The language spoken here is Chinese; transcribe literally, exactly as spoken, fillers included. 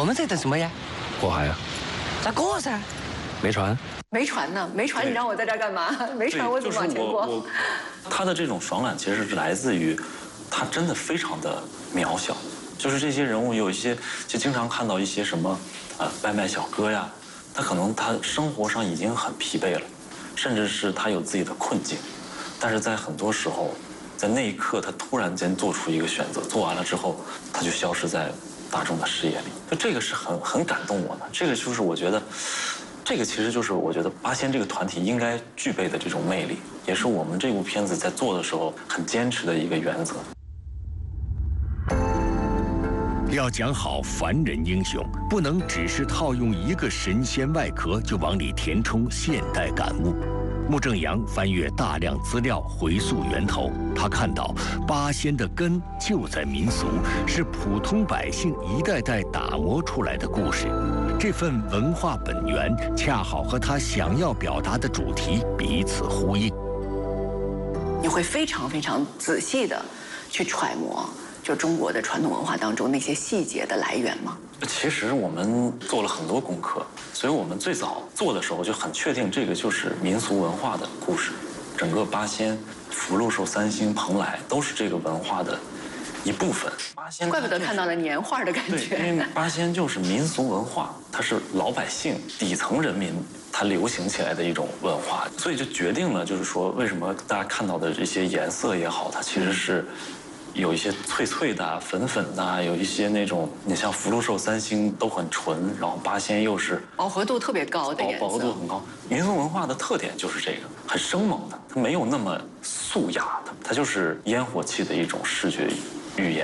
我们在等什么呀？ 过海啊？ 咋过噻？ 没船。 没船呢？没船，你让我在这儿干嘛？没船，我怎么往前过？ 就是我我他的这种爽朗，其实是来自于他真的非常的渺小。就是这些人物有一些，就经常看到一些什么，呃，外卖小哥呀，他可能他生活上已经很疲惫了，甚至是他有自己的困境，但是在很多时候，在那一刻，他突然间做出一个选择，做完了之后，他就消失在大众的视野里。就这个是很很感动我的，这个就是我觉得。这个其实就是我觉得八仙这个团体应该具备的这种魅力，也是我们这部片子在做的时候很坚持的一个原则。 要讲好凡人英雄，不能只是套用一个神仙外壳就往里填充现代感悟。穆正阳翻阅大量资料，回溯源头，他看到八仙的根就在民俗，是普通百姓一代代打磨出来的故事。这份文化本源恰好和他想要表达的主题彼此呼应。 你会非常非常仔细的去揣摩，就中国的传统文化当中那些细节的来源吗？ 其实我们做了很多功课，所以我们最早做的时候就很确定这个就是民俗文化的故事。整个八仙、福禄寿三星、蓬莱都是这个文化的一部分。八仙怪不得看到了年画的感觉。 对，因为八仙就是民俗文化，它是老百姓底层人民它流行起来的一种文化，所以就决定了，就是说为什么大家看到的这些颜色也好，它其实是有一些脆脆的、粉粉的，有一些那种，你像福禄寿三星都很纯，然后八仙又是饱和度特别高的颜色， 饱和度很高。民俗文化的特点就是这个，很生猛的，它没有那么素雅的，它就是烟火气的一种视觉语言。